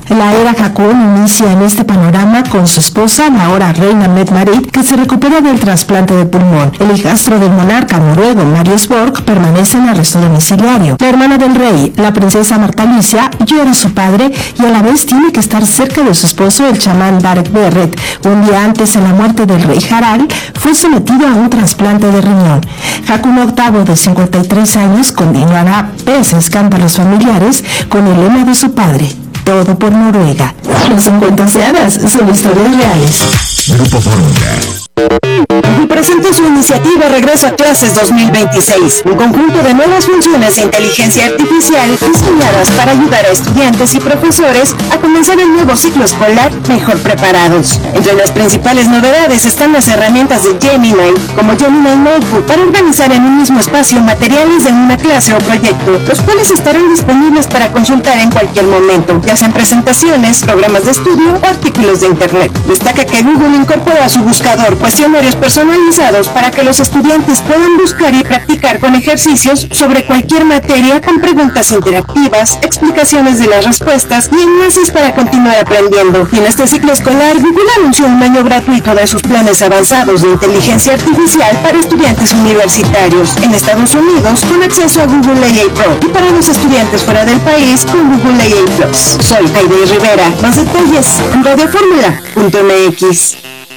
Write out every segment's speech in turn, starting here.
La era Hakun inicia en este panorama con su esposa, la ahora reina Mette-Marit, que se recupera del trasplante de pulmón. El hijastro del monarca noruego, Marius Borg, permanece en arresto domiciliario. La hermana del rey, la princesa Marta Alicia, llora a su padre y a la vez tiene que estar cerca de su esposo, el chamán Darek Berret. Un día antes de la muerte del rey Harald, fue sometido a un trasplante de riñón. Hakun VIII, de 53 años, continuará, pese a escándalos familiares, con el lema de su padre: todo por Noruega. Los 50 seadas son historias reales. Grupo Fórmula presenta su iniciativa Regreso a Clases 2026, un conjunto de nuevas funciones de inteligencia artificial diseñadas para ayudar a estudiantes y profesores a comenzar el nuevo ciclo escolar mejor preparados. Entre las principales novedades están las herramientas de Gemini, como Gemini Notebook, para organizar en un mismo espacio materiales de una clase o proyecto, los cuales estarán disponibles para consultar en cualquier momento, ya sean presentaciones, programas de estudio o artículos de Internet. Destaca que Google incorpora a su buscador cuestionarios personalizados para que los estudiantes puedan buscar y practicar con ejercicios sobre cualquier materia, con preguntas interactivas, explicaciones de las respuestas y enlaces para continuar aprendiendo. Y en este ciclo escolar, Google anunció un año gratuito de sus planes avanzados de inteligencia artificial para estudiantes universitarios en Estados Unidos, con acceso a Google AI Pro, y para los estudiantes fuera del país con Google AI Plus. Soy Heidi Rivera. Más detalles en radioformula.mx.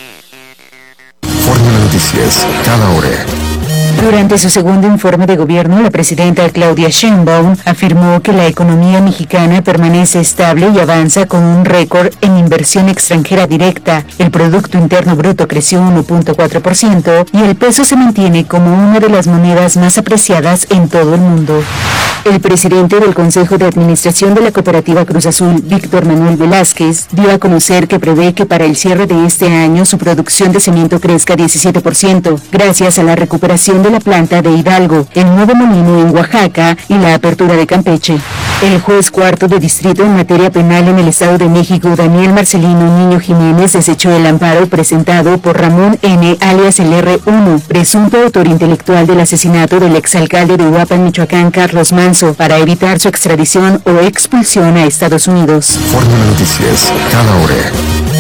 Fórmula Noticias, cada hora. Durante su segundo informe de gobierno, la presidenta Claudia Sheinbaum afirmó que la economía mexicana permanece estable y avanza con un récord en inversión extranjera directa. El Producto Interno Bruto creció 1.4% y el peso se mantiene como una de las monedas más apreciadas en todo el mundo. El presidente del Consejo de Administración de la Cooperativa Cruz Azul, Víctor Manuel Velázquez, dio a conocer que prevé que para el cierre de este año su producción de cemento crezca 17%, gracias a la recuperación de la planta de Hidalgo, el nuevo molino en Oaxaca y la apertura de Campeche. El juez cuarto de distrito en materia penal en el Estado de México, Daniel Marcelino Niño Jiménez, desechó el amparo presentado por Ramón N., alias el R1, presunto autor intelectual del asesinato del exalcalde de Uruapan, Michoacán, Carlos Manso, para evitar su extradición o expulsión a Estados Unidos. Fórmula Noticias, cada hora.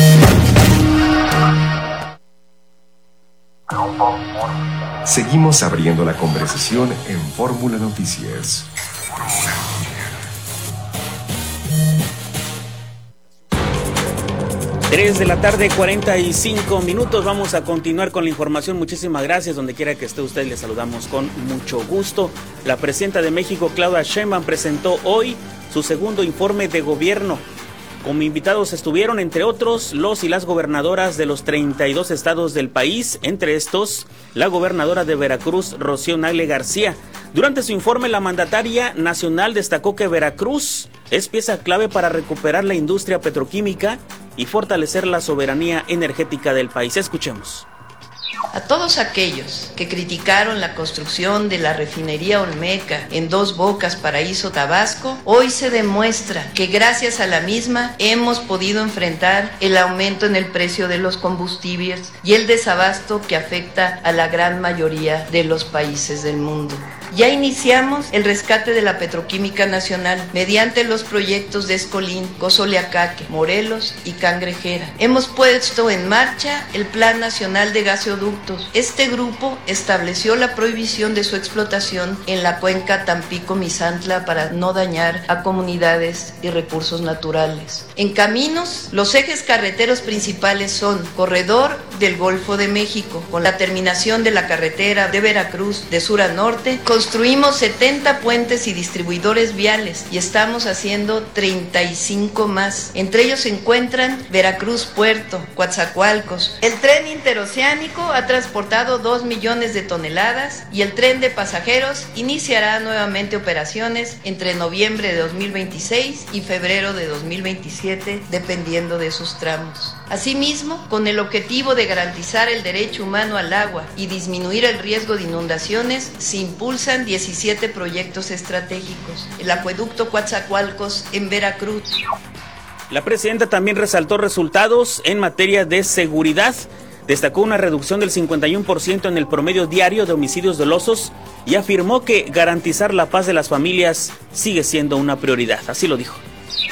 Seguimos abriendo la conversación en Fórmula Noticias. 3 de la tarde, 45 minutos. Vamos a continuar con la información. Muchísimas gracias. Donde quiera que esté usted, le saludamos con mucho gusto. La presidenta de México, Claudia Sheinbaum, presentó hoy su segundo informe de gobierno. Como invitados estuvieron, entre otros, los y las gobernadoras de los 32 estados del país, entre estos, la gobernadora de Veracruz, Rocío Nale García. Durante su informe, la mandataria nacional destacó que Veracruz es pieza clave para recuperar la industria petroquímica y fortalecer la soberanía energética del país. Escuchemos. A todos aquellos que criticaron la construcción de la refinería Olmeca en Dos Bocas, Paraíso, Tabasco, hoy se demuestra que gracias a la misma hemos podido enfrentar el aumento en el precio de los combustibles y el desabasto que afecta a la gran mayoría de los países del mundo. Ya iniciamos el rescate de la petroquímica nacional mediante los proyectos de Escolín, Cozoleacaque, Morelos y Cangrejera. Hemos puesto en marcha el Plan Nacional de Gaseoductos. Este grupo estableció la prohibición de su explotación en la cuenca Tampico-Misantla para no dañar a comunidades y recursos naturales. En caminos, los ejes carreteros principales son Corredor del Golfo de México, con la terminación de la carretera de Veracruz de sur a norte. Construimos 70 puentes y distribuidores viales y estamos haciendo 35 más. Entre ellos se encuentran Veracruz Puerto, Coatzacoalcos. El tren interoceánico ha transportado 2 millones de toneladas y el tren de pasajeros iniciará nuevamente operaciones entre noviembre de 2026 y febrero de 2027, dependiendo de sus tramos. Asimismo, con el objetivo de garantizar el derecho humano al agua y disminuir el riesgo de inundaciones, se impulsan 17 proyectos estratégicos. El acueducto Coatzacoalcos en Veracruz. La presidenta también resaltó resultados en materia de seguridad. Destacó una reducción del 51% en el promedio diario de homicidios dolosos y afirmó que garantizar la paz de las familias sigue siendo una prioridad. Así lo dijo.